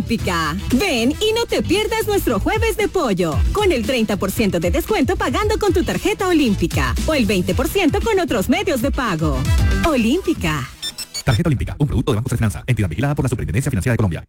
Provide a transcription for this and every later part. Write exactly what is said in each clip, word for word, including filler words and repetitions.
Olímpica. Ven y no te pierdas nuestro jueves de pollo, con el treinta por ciento de descuento pagando con tu tarjeta Olímpica o el veinte por ciento con otros medios de pago. Olímpica. Tarjeta Olímpica, un producto de Banco de Finanza, entidad vigilada por la Superintendencia Financiera de Colombia.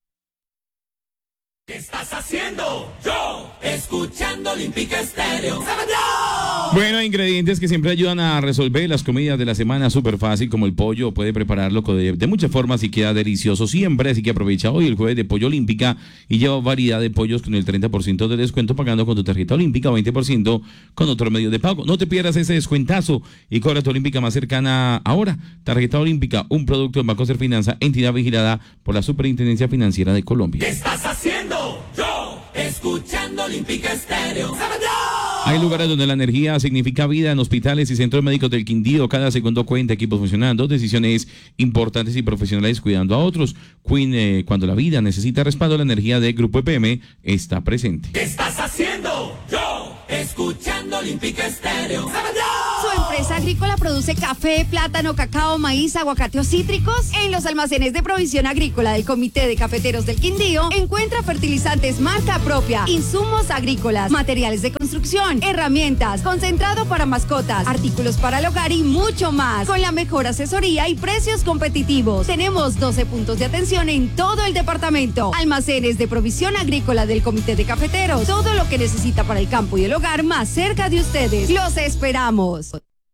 ¿Qué estás haciendo? Yo, escuchando Olímpica Estéreo. Bueno, ingredientes que siempre ayudan a resolver las comidas de la semana súper fácil, como el pollo. Puede prepararlo de, de muchas formas y queda delicioso siempre. Así que aprovecha hoy el jueves de pollo Olímpica y lleva variedad de pollos con el treinta por ciento de descuento pagando con tu tarjeta Olímpica o veinte por ciento con otro medio de pago. No te pierdas ese descuentazo y cobra tu Olímpica más cercana ahora. Tarjeta Olímpica, un producto de Banco de Finanza, entidad vigilada por la Superintendencia Financiera de Colombia. ¿Qué estás haciendo? Yo, escuchando Olímpica Estéreo. Hay lugares donde la energía significa vida. En hospitales y centros médicos del Quindío, cada segundo cuenta, equipos funcionando, decisiones importantes y profesionales cuidando a otros. Queen, eh, cuando la vida necesita respaldo, la energía de Grupo E P M está presente. ¿Qué estás haciendo? Yo, escuchando Olímpica Estéreo. ¿Su empresa agrícola produce café, plátano, cacao, maíz, aguacate o cítricos? En los almacenes de provisión agrícola del Comité de Cafeteros del Quindío encuentra fertilizantes marca propia, insumos agrícolas, materiales de construcción, herramientas, concentrado para mascotas, artículos para el hogar y mucho más. Con la mejor asesoría y precios competitivos. Tenemos doce puntos de atención en todo el departamento. Almacenes de provisión agrícola del Comité de Cafeteros. Todo lo que necesita para el campo y el hogar más cerca de ustedes. Los esperamos.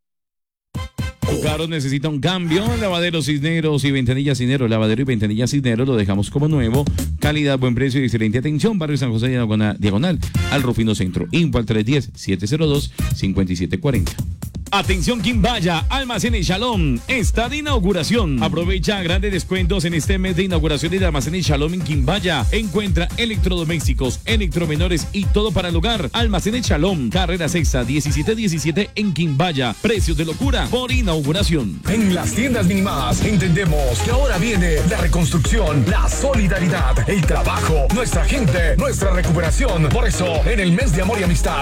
Tu carro necesita un cambio. Lavadero Cisneros y Ventanilla Cisneros. Lavadero y Ventanilla Cisneros lo dejamos como nuevo. Calidad, buen precio y excelente atención. Barrio San José Diagonal, diagonal al Rufino Centro. Info al tres uno cero, siete cero dos, cinco siete cuatro cero. Atención Quimbaya, Almacenes Shalom, está de inauguración. Aprovecha grandes descuentos en este mes de inauguración de Almacenes Shalom en Quimbaya. Encuentra electrodomésticos, electromenores y todo para el hogar. Almacenes Shalom, carrera sexta, diecisiete diecisiete en Quimbaya. Precios de locura por inauguración. En las tiendas Minimás entendemos que ahora viene la reconstrucción, la solidaridad, el trabajo, nuestra gente, nuestra recuperación. Por eso, en el mes de amor y amistad,